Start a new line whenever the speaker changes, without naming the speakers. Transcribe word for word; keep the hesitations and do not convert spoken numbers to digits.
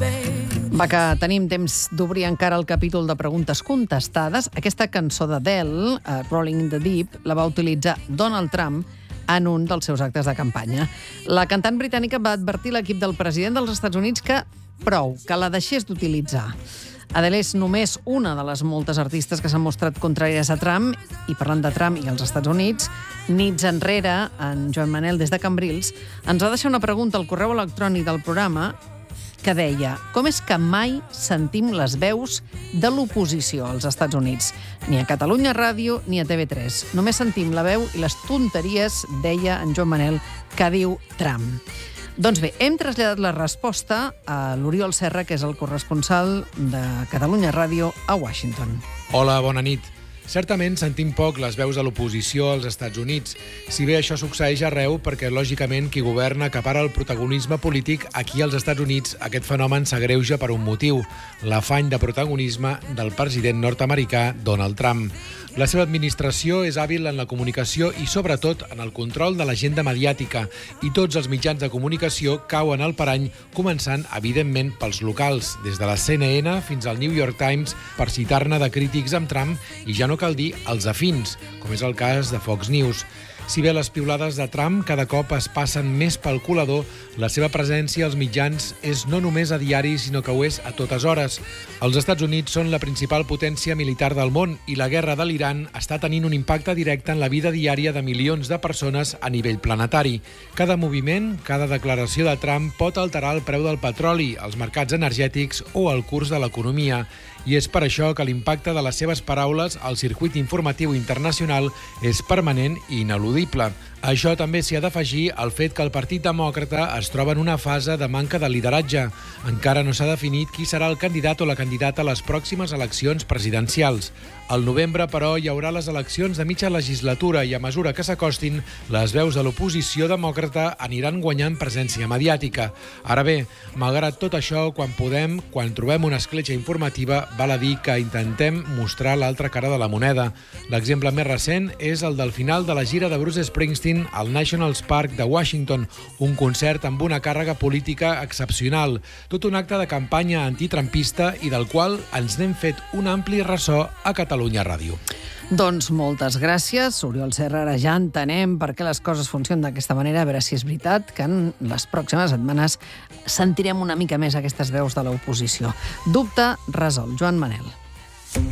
Va, que tenim temps d'obrir encara el capítol de preguntes contestades. Aquesta cançó d'Adele, uh, Rolling in the Deep, la va utilitzar Donald Trump en un dels seus actes de campanya. La cantant britànica va advertir l'equip del president dels Estats Units que prou, que la deixés d'utilitzar. Adele és només una de les moltes artistes que s'han mostrat contràries a Trump, i parlant de Trump i els Estats Units, nits enrere, en Joan Manel, des de Cambrils, ens va deixar una pregunta al correu electrònic del programa que deia: com és que mai sentim les veus de l'oposició als Estats Units? Ni a Catalunya Ràdio ni a T V tres. Només sentim la veu i les tonteries, deia en Joan Manel, que diu Trump. Doncs bé, hem traslladat la resposta a l'Oriol Serra, que és el corresponsal de Catalunya Ràdio a Washington.
Hola, bona nit. Certament sentim poc les veus de l'oposició als Estats Units, si bé això succeeix arreu perquè, lògicament, qui governa acapara el protagonisme polític. Aquí als Estats Units aquest fenomen s'agreuja per un motiu: l'afany de protagonisme del president nord-americà Donald Trump. La seva administració és hàbil en la comunicació i, sobretot, en el control de l'agenda mediàtica, i tots els mitjans de comunicació cauen al parany, començant, evidentment, pels locals, des de la C N N fins al New York Times, per citar-ne de crítics amb Trump, i ja no cal dir els afins, com és el cas de Fox News. Si bé les piulades de Trump cada cop es passen més pel colador, la seva presència als mitjans és no només a diari, sinó que ho és a totes hores. Els Estats Units són la principal potència militar del món i la guerra de l'Iran està tenint un impacte directe en la vida diària de milions de persones a nivell planetari. Cada moviment, cada declaració de Trump pot alterar el preu del petroli, els mercats energètics o el curs de l'economia. I és per això que l'impacte de les seves paraules al circuit informatiu internacional és permanent i ineludible. A això també s'hi ha d'afegir el fet que el Partit Demòcrata es troba en una fase de manca de lideratge. Encara no s'ha definit qui serà el candidat o la candidata a les pròximes eleccions presidencials. Al novembre, però, hi haurà les eleccions de mitja legislatura i, a mesura que s'acostin, les veus de l'oposició demòcrata aniran guanyant presència mediàtica. Ara bé, malgrat tot això, quan podem, quan trobem una escletxa informativa, val a dir que intentem mostrar l'altra cara de la moneda. L'exemple més recent és el del final de la gira de Bruce Springsteen al National Park de Washington, un concert amb una càrrega política excepcional, tot un acte de campanya antitrumpista i del qual ens n'hem fet un ampli ressò a Catalunya Ràdio.
Doncs moltes gràcies, Oriol Serra. Ara ja entenem per què les coses funcionen d'aquesta manera. A veure si és veritat que en les pròximes setmanes sentirem una mica més aquestes veus de l'oposició. Dubte resolt. Joan Manel.